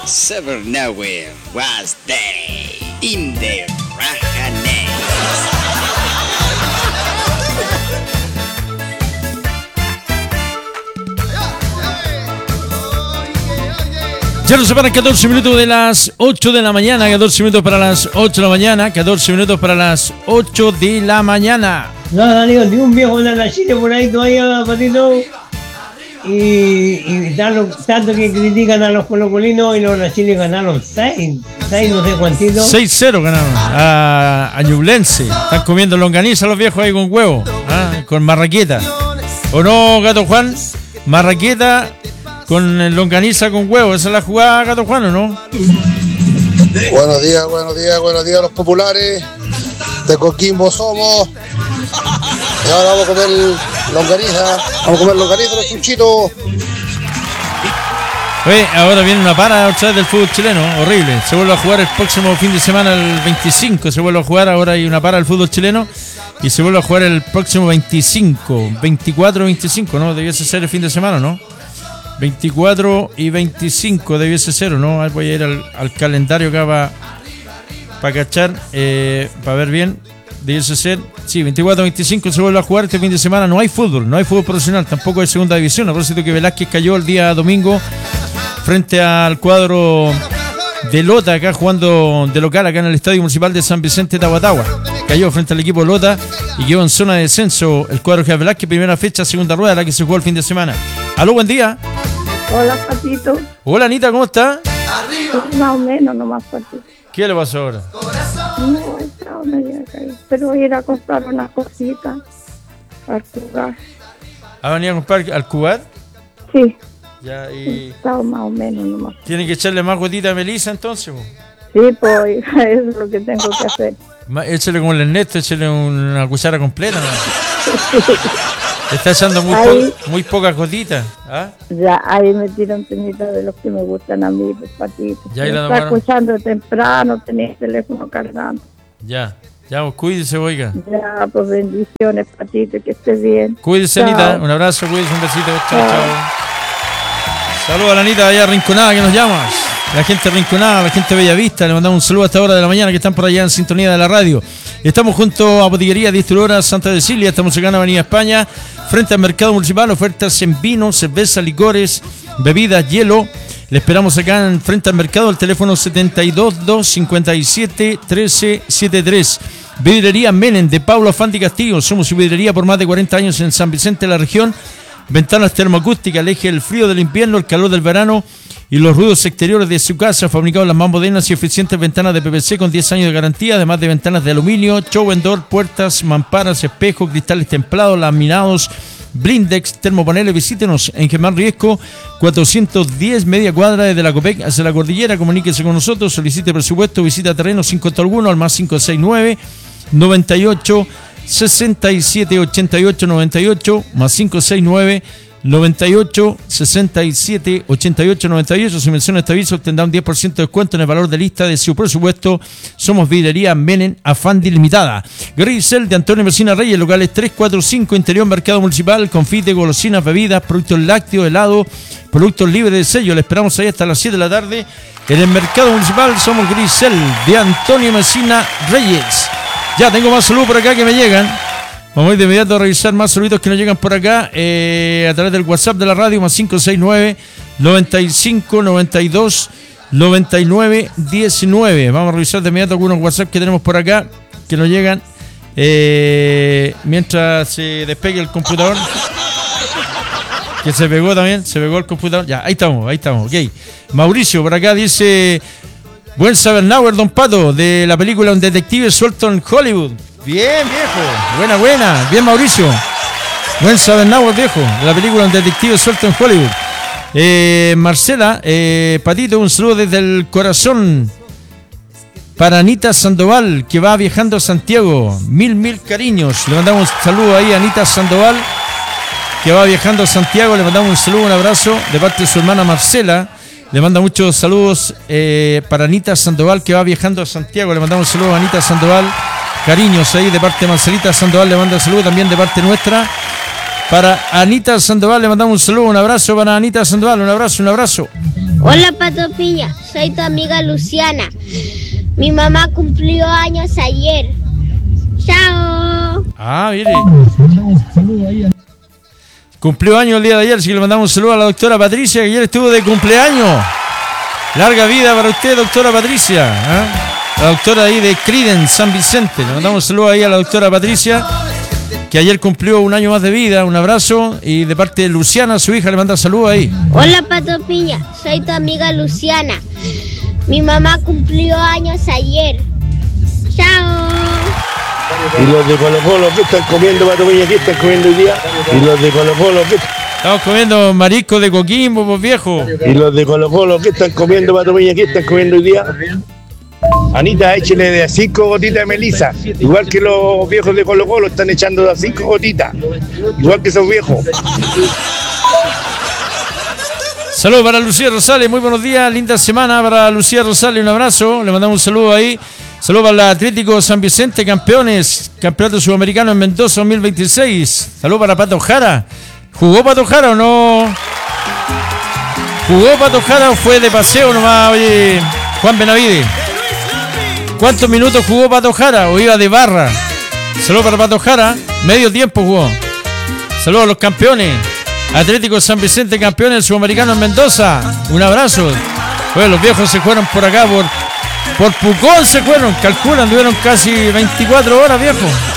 Never nowhere was they in the Rajanes. Ya nos separan 14 minutos de las 8 de la mañana, 14 minutos para las 8 de la mañana, 14 minutos para las 8 de la mañana. No, Darío, ni un viejo de la Chile por ahí todavía, Patito. Y tanto que critican a los colocolinos y los Chile ganaron 6 no sé cuántitos. 6-0 ganaron a Ñublense. Están comiendo longaniza los viejos ahí con huevo, con marraqueta. ¿O no, Gato Juan? Marraqueta con longaniza con huevo. ¿Esa es la jugada, Gato Juan, o no? Buenos días los populares. De Coquimbo somos. Y ahora vamos a comer longaniza. Vamos a comer longaniza, los chuchitos. Oye, ahora viene una para otra vez del fútbol chileno, horrible. Se vuelve a jugar el próximo fin de semana, el 25. Se vuelve a jugar, ahora hay una para del fútbol chileno. Y se vuelve a jugar el próximo 25, 24, 25, ¿no? Debiese ser el fin de semana, ¿no? 24 y 25 debiese ser, ¿no? Voy a ir al calendario acá para cachar, para ver bien. Debiese ser, sí, 24, 25 se vuelve a jugar este fin de semana. No hay fútbol profesional, tampoco hay segunda división. A propósito que Velázquez cayó el día domingo frente al cuadro de Lota, acá jugando de local, acá en el Estadio Municipal de San Vicente de Aguatagua. Cayó frente al equipo de Lota y quedó en zona de descenso el cuadro de Velázquez, primera fecha, segunda rueda, la que se jugó el fin de semana. Aló, buen día. Hola, Patito. Hola, Anita, ¿cómo está? Más o menos, nomás, Patito. ¿Qué le pasó ahora? No, estaba media caída, pero voy a ir a comprar unas cositas al Cubat. ¿Ha venido a comprar al Cubat? Sí. Ya, y... Estaba más o menos nomás. ¿Tiene que echarle más gotita a Melissa entonces? Sí, pues, hija, eso es lo que tengo que hacer. Échale como el Ernesto, échale una cuchara completa, ¿no? Está echando muy pocas gotitas. ¿Ah? Ya, ahí me tiran temitas de los que me gustan a mí, pues, Patito. Ya, me está escuchando temprano, tenés el teléfono cargando. Ya, pues cuídese, oiga. Ya, pues bendiciones, Patito, que estés bien. Cuídese, chao. Anita, un abrazo, cuídese, un besito. Chao. Saludos a la Anita allá Rinconada que nos llamas. La gente Rinconada, la gente Bellavista, le mandamos un saludo a esta hora de la mañana que están por allá en sintonía de la radio. Estamos junto a Botillería Distribuidora Santa Cecilia, estamos acá en Avenida España, frente al Mercado Municipal, ofertas en vino, cerveza, licores, bebidas, hielo. Le esperamos acá en frente al mercado, el teléfono 722-57-1373. Vidrería Menem de Pablo Afán de Castillo, somos su vidrería por más de 40 años en San Vicente de la región. Ventanas termoacústicas, aleje el frío del invierno, el calor del verano y los ruidos exteriores de su casa, fabricados las más modernas y eficientes ventanas de PVC con 10 años de garantía, además de ventanas de aluminio, show and door, puertas, mamparas, espejos, cristales templados, laminados, blindex, termopaneles. Visítenos en Germán Riesco 410, media cuadra desde la Copec hacia la cordillera. Comuníquese con nosotros, solicite presupuesto, visita terreno sin costo alguno al más 569 98 67 88 98 más 569 98 67 88 98. Si menciona este aviso obtendrá un 10% de descuento en el valor de lista de su presupuesto. Somos Vidrería Menem Afán Limitada. Grisel de Antonio Mesina Reyes, locales 345, interior Mercado Municipal, confite, golosinas, bebidas, productos lácteos, helado, productos libres de sello. Le esperamos ahí hasta las 7 de la tarde en el Mercado Municipal. Somos Grisel de Antonio Mesina Reyes. Ya tengo más saludos por acá que me llegan. Vamos a ir de inmediato a revisar más saluditos que nos llegan por acá a través del WhatsApp de la radio, más 569 95 92 99 19. Vamos a revisar de inmediato algunos WhatsApp que tenemos por acá que nos llegan mientras se despegue el computador. Que se pegó también, se pegó el computador. Ya, ahí estamos, ok. Mauricio por acá dice: buen Sabernauer, don Pato, de la película Un detective suelto en Hollywood. Bien, viejo. Buena. Bien, Mauricio. Buen Sabernauer, viejo, de la película Un detective suelto en Hollywood. Marcela, Patito, un saludo desde el corazón para Anita Sandoval, que va viajando a Santiago. Mil cariños. Le mandamos un saludo ahí a Anita Sandoval, que va viajando a Santiago. Le mandamos un saludo, un abrazo de parte de su hermana Marcela. Le manda muchos saludos para Anita Sandoval, que va viajando a Santiago. Le mandamos un saludo a Anita Sandoval. Cariños ahí de parte de Marcelita Sandoval. Le manda un saludo también de parte nuestra. Para Anita Sandoval le mandamos un saludo, un abrazo para Anita Sandoval. Un abrazo. Hola, Pato Pilla. soy tu amiga Luciana. Mi mamá cumplió años ayer. Chao. Ah, mire. Cumplió años el día de ayer, así que le mandamos un saludo a la doctora Patricia, que ayer estuvo de cumpleaños. Larga vida para usted, doctora Patricia. ¿Eh? La doctora ahí de Credence, San Vicente. Le mandamos un saludo ahí a la doctora Patricia, que ayer cumplió un año más de vida. Un abrazo. Y de parte de Luciana, su hija, le manda saludos ahí. Hola, Pato Piña. Soy tu amiga Luciana. Mi mamá cumplió años ayer. Chao. Y los de Colo Colo, ¿qué están comiendo, Pato Piña? ¿Qué están comiendo hoy día? Y los de Colo Colo, ¿qué Estamos comiendo marisco de Coquimbo, pues viejo. Y los de Colo Colo, ¿qué están comiendo, Pato Piña? ¿Qué están comiendo hoy día? Anita, échale de 5 gotitas de melisa. Igual que los viejos de Colo Colo están echando de 5 gotitas. Igual que esos viejos. Saludos para Lucía Rosales, muy buenos días, linda semana para Lucía Rosales, un abrazo, le mandamos un saludo ahí. Saludos para el Atlético San Vicente, campeones, campeonato sudamericano en Mendoza 2026. Saludos para Pato Jara. ¿Jugó Pato Jara o no? ¿Jugó Pato Jara o fue de paseo nomás, oye, Juan Benavide? ¿Cuántos minutos jugó Pato Jara o iba de barra? Saludos para Pato Jara, medio tiempo jugó. Saludos a los campeones. Atlético San Vicente, campeones sudamericanos en Mendoza. Un abrazo. Pues los viejos se fueron por acá, por Pucón se fueron. Calculan, tuvieron casi 24 horas, viejo.